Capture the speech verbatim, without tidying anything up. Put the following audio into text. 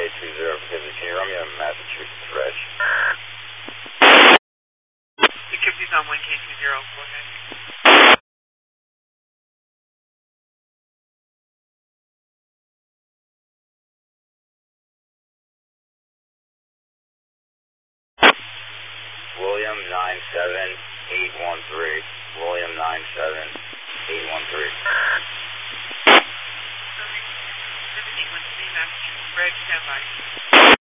two zero, can you run me a Massachusetts Reg? Poughkeepsie's on one K two zero, okay. William nine seven eight one three.